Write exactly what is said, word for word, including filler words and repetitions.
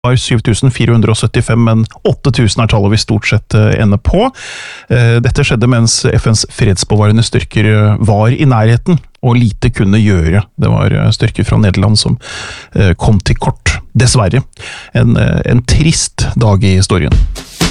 var syv tusen fire hundre syttifem, men åtte tusen er tallet vi stort sett ender på. Dette skjedde mens F N's fredsbevarende styrker var i nærheten, og lite kunne gjøre. Det var styrker fra Nederland som kom til kort, dessverre. En, en trist dag i historien.